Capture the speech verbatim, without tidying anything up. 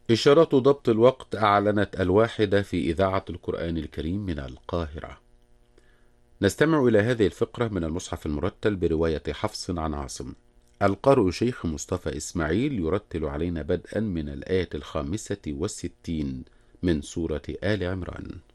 إشارات ضبط الوقت أعلنت الواحدة في إذاعة القرآن الكريم من القاهرة. نستمع إلى هذه الفقرة من المصحف المرتل برواية حفص عن عاصم. القارئ شيخ مصطفى إسماعيل يرتل علينا بدءا من الآية الخامسة والستين من سورة آل عمران.